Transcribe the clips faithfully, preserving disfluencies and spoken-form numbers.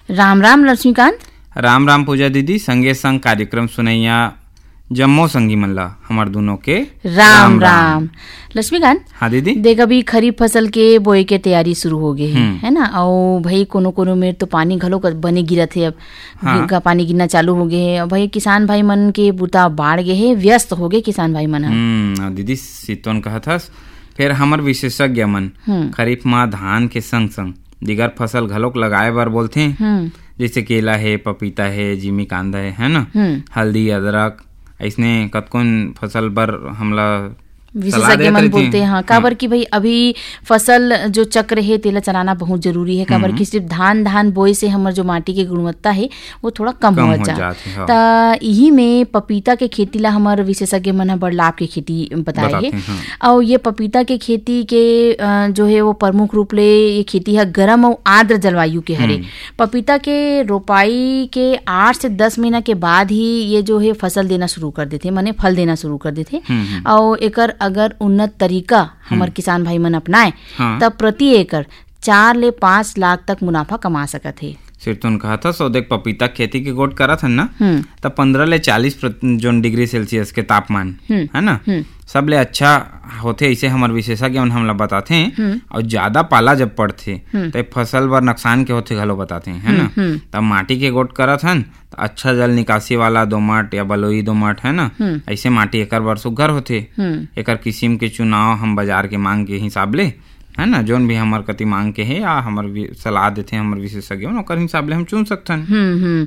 राम राम लक्ष्मीकांत। राम राम पूजा दीदी। संगे संग कार्यक्रम सुनैया जम्मो संगी मन ला हमार दोनों के राम राम, राम। लक्ष्मीकांत, हाँ दीदी, देख अभी खरीफ फसल के बोए के तैयारी शुरू हो गई है, है ना। और भाई कोनो कोनो में तो पानी घलो बने गिरत है, अब हाँ। का पानी गिरना चालू हो गए है। भाई किसान भाई मन के बुता बाढ़ गए है, व्यस्त हो गए किसान भाई मन। हम्म दीदी सीतोन कहा था। फिर हमर विशेषज्ञ मन खरीफ मा धान के संग संग दिगर फसल घलोक लगाए बर बोलथे, जैसे केला है, पपीता है, जिमी कांदा है, है ना, हल्दी, अदरक, ऐसने कतकोन फसल बर हमला विशेषज्ञ मन बोलते हैं। हाँ, काबर की भाई अभी फसल जो चक्र है तेला चलाना बहुत जरूरी है। काबर की सिर्फ धान धान बोए से हमार जो माटी की गुणवत्ता है वो थोड़ा कम, कम हो जाती है। ता यही में पपीता के खेती ला हमार विशेषज्ञ मन बड़ लाभ के खेती बताए है। हाँ। और ये पपीता के खेती के जो है वो प्रमुख रूप ले ये खेती है गर्म और आर्द्र जलवायु के हरे। पपीता के रोपाई के आठ से दस महीना के बाद ही ये जो है फसल देना शुरू कर देते, माने फल देना शुरू कर देते। और एकर अगर उन्नत तरीका हमार किसान भाई मन अपनाए हाँ। तब प्रति एकड़ चार ले पाँच लाख तक मुनाफा कमा सकत है। सिर तुम कहा था सो देख पपीता खेती के गोट करत हन ना, तब पंद्रह ले चालीस जोन डिग्री सेल्सियस के तापमान है ना सबले अच्छा होते, इसे हमारे विशेषज्ञ हमला बताते हैं। और ज्यादा पाला जब पड़ते तो फसल बर नुकसान के होते घलो बताते हैं, है ना। तब माटी के गोट करत हन तो अच्छा जल निकासी वाला दोमट या बलुई दोमट, है ना, ऐसे माटी एकर बर सुघ्घर होते। एकर किस्म के चुनाव हम बाजार के मांग के हिसाब ले, है ना, जोन भी हमार कति मांग के है या हमार सलाह देते हैं हमार विशेषज्ञ ओकर हिसाब ले हम चुन सकथन। हम्म हम्म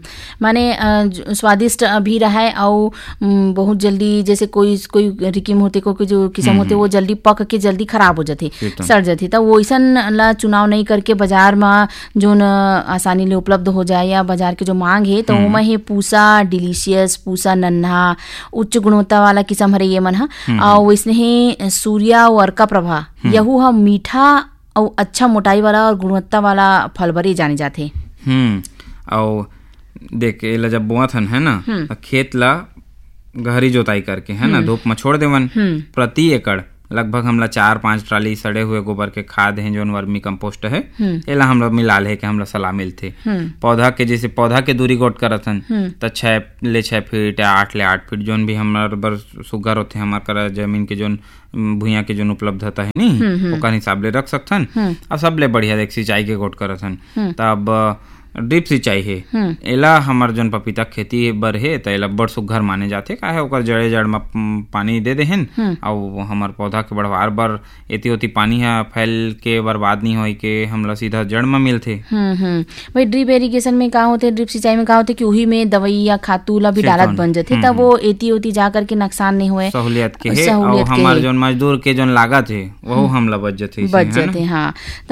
माने स्वादिष्ट भी रहा है और बहुत जल्दी, जैसे कोई कोई रिकिम होते कोई जो किस्म होते वो जल्दी पक के जल्दी खराब हो जाते, सड़ जाते। तो वो ऐसन ला चुनाव नहीं करके बाजार में जोन आसानी ले उपलब्ध हो जाए या बाजार के जो मांग है तो ओमा है पूसा डिलीशियस, पूसा नन्हा, उच्च गुणवत्ता वाला किस्म हरे ये मन हा। और वैसने है सूर्या और अर्का प्रभा, यहू हम मीठा और अच्छा मोटाई वाला और गुणवत्ता वाला फल बरे जाने जाते। हम्म और देख एला जब बोअत हन, है ना, तो खेत ला गहरी जोताई करके, है ना, धूप में छोड़ देवन। प्रति एकड़ लगभग हमला चार पांच ट्राली सड़े हुए गोबर के खाद है जोन वर्मी कंपोस्ट है, एला हमला मिला ले के हमला सलाह मिलते। पौधा के जैसे पौधा के दूरी गोट करत हन तो छह ले छह फीट या आठ ले आठ फीट जोन भी हमार बर सुगर होते हमार कर जमीन के जोन भुइया के जोन उपलब्धता है नहीं ओकर हिसाब ले रख सकथन। अब सबले बढ़िया देख सिंचाई के गोट करत हन तब ड्रिप सिंचाई है, एला हमार जोन पपीता खेती बर है तो एला बड़ सुघ्घर माने जाते। काहे ओकर जड़े जड़ में पानी दे देहन और हमार पौधा के बढ़वार बर एती ओती पानी है फैल के बर्बाद नहीं होई के हमला सीधा जड़ में मिलथे। हम्म हम्म भाई ड्रिप इरिगेशन में का होते, ड्रिप सिंचाई में का होते कि उही में दवाई या खातू ला भी डालत बन जाथे तब वो एती ओती जा करके नुकसान नहीं होए, सहूलियत के है। और हमार जोन मजदूर के जोन लागत है वो हमला बच जाथे बच जाथे। हाँ,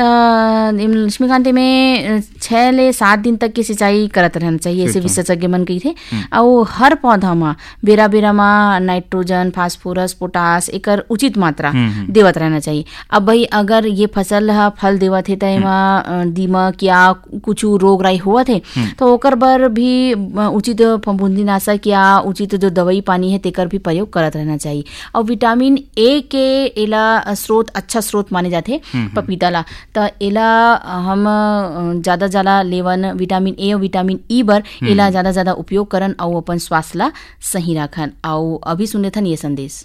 तो लक्ष्मीकांत में छह ले सात दिन तक की सिंचाई करत रहना चाहिए, ऐसे विशेषज्ञ मन कही थे। और हर पौधा में बेरा बेरा में नाइट्रोजन, फास्फोरस, पोटास एकर उचित मात्रा देवत रहना चाहिए। अब भाई अगर ये फसल हा फल देवत है तो एमा दीमक या कुछ रोग राई होवत है तो ओकर बर भी उचित फफूंदीनाशक या उचित जो दवाई पानी है तेकर भी प्रयोग करत रहना चाहिए। और विटामिन ए के एला स्रोत अच्छा स्रोत माने जाते पपीता ला, तो एला हम ज्यादा ज्यादा लेवन विटामिन ए और विटामिन ई बर एला ज्यादा ज्यादा उपयोग करन और अपन स्वास्थ्य ला सही रखन। और अभी सुने थन ये संदेश।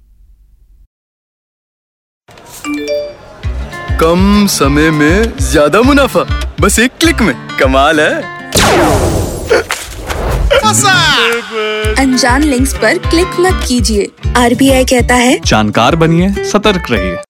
कम समय में ज्यादा मुनाफा, बस एक क्लिक में, कमाल है। अनजान लिंक्स पर क्लिक मत कीजिए, आरबीआई कहता है जानकार बनिए, सतर्क रहिए।